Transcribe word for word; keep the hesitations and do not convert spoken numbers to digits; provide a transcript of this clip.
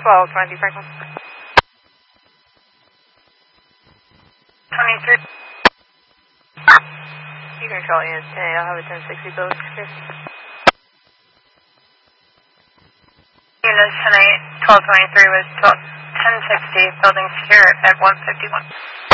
twelve twenty, Franklin. twenty-three. You can call in ten, I'll have a ten sixty building secure. Units tonight, twelve twenty-three was twelve ten sixty, building secure at one fifty-one.